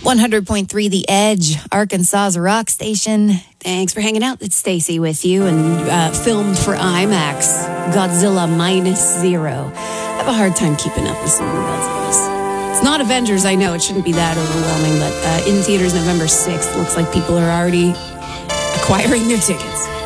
100.3 The Edge, Arkansas's rock station. Thanks for hanging out. It's Stacy with you, and filmed for IMAX, Godzilla Minus Zero. I have a hard time keeping up with some of the Godzillas. It's not Avengers, I know. It shouldn't be that overwhelming, but in theaters November 6th. Looks like people are already acquiring their tickets.